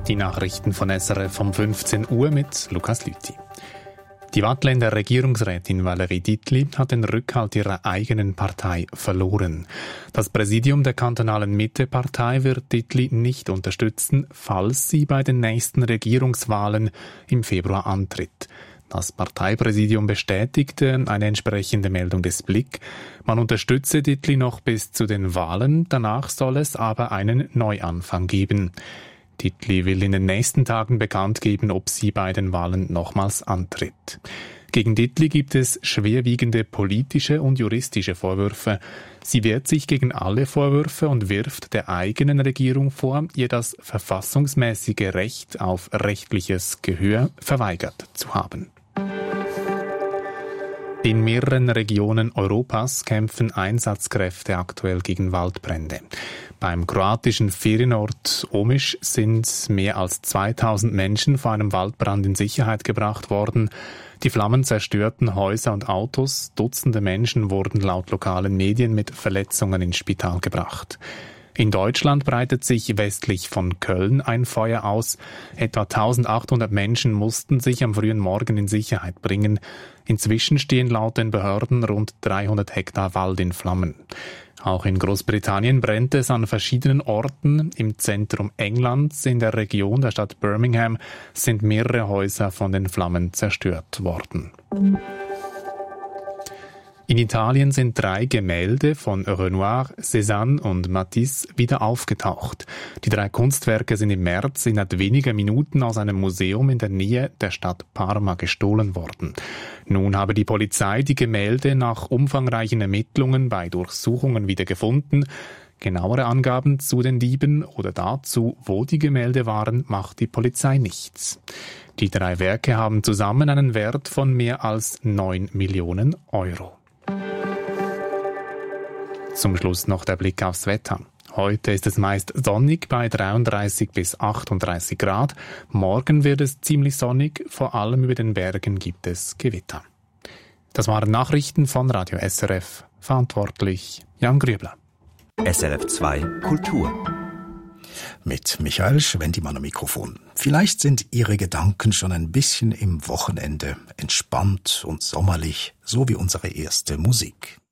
Die Nachrichten von SRF um 15 Uhr mit Lukas Lüthi. Die Waadtländer Regierungsrätin Valérie Dietli hat den Rückhalt ihrer eigenen Partei verloren. Das Präsidium der kantonalen Mitte-Partei wird Dietli nicht unterstützen, falls sie bei den nächsten Regierungswahlen im Februar antritt. Das Parteipräsidium bestätigte eine entsprechende Meldung des Blick. Man unterstütze Dietli noch bis zu den Wahlen, danach soll es aber einen Neuanfang geben. Dietli will in den nächsten Tagen bekannt geben, ob sie bei den Wahlen nochmals antritt. Gegen Dietli gibt es schwerwiegende politische und juristische Vorwürfe. Sie wehrt sich gegen alle Vorwürfe und wirft der eigenen Regierung vor, ihr das verfassungsmäßige Recht auf rechtliches Gehör verweigert zu haben. In mehreren Regionen Europas kämpfen Einsatzkräfte aktuell gegen Waldbrände. Beim kroatischen Ferienort Omiš sind mehr als 2000 Menschen vor einem Waldbrand in Sicherheit gebracht worden. Die Flammen zerstörten Häuser und Autos. Dutzende Menschen wurden laut lokalen Medien mit Verletzungen ins Spital gebracht. In Deutschland breitet sich westlich von Köln ein Feuer aus. Etwa 1800 Menschen mussten sich am frühen Morgen in Sicherheit bringen. Inzwischen stehen laut den Behörden rund 300 Hektar Wald in Flammen. Auch in Großbritannien brennt es an verschiedenen Orten. Im Zentrum Englands, in der Region der Stadt Birmingham, sind mehrere Häuser von den Flammen zerstört worden. In Italien sind 3 Gemälde von Renoir, Cézanne und Matisse wieder aufgetaucht. Die 3 Kunstwerke sind im März innerhalb weniger Minuten aus einem Museum in der Nähe der Stadt Parma gestohlen worden. Nun habe die Polizei die Gemälde nach umfangreichen Ermittlungen bei Durchsuchungen wieder gefunden. Genauere Angaben zu den Dieben oder dazu, wo die Gemälde waren, macht die Polizei nichts. Die 3 Werke haben zusammen einen Wert von mehr als 9 Millionen Euro. Zum Schluss noch der Blick aufs Wetter. Heute ist es meist sonnig bei 33 bis 38 Grad. Morgen wird es ziemlich sonnig, vor allem über den Bergen gibt es Gewitter. Das waren Nachrichten von Radio SRF. Verantwortlich Jan Grübler. SRF 2 Kultur. Mit Michael Schwendimann am Mikrofon. Vielleicht sind Ihre Gedanken schon ein bisschen im Wochenende, entspannt und sommerlich, so wie unsere erste Musik.